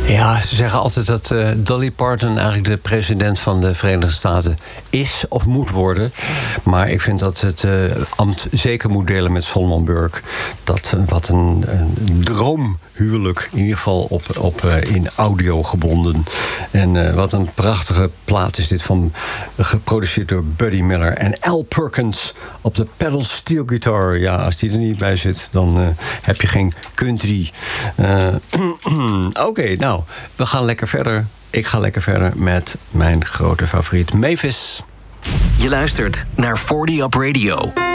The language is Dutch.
Ja, ze zeggen altijd dat Dolly Parton eigenlijk de president van de Verenigde Staten is of moet worden. Maar ik vind dat het ambt zeker moet delen met Solomon Burke. Wat een droomhuwelijk, in ieder geval in audio gebonden. En wat een prachtige plaat is dit, geproduceerd door Buddy Miller en Al Perkins op de pedal steel guitar. Ja, als die er niet bij zit, dan heb je geen country. Oké, nou, we gaan lekker verder. Ik ga lekker verder met mijn grote favoriet Mavis. Je luistert naar 40 Up Radio.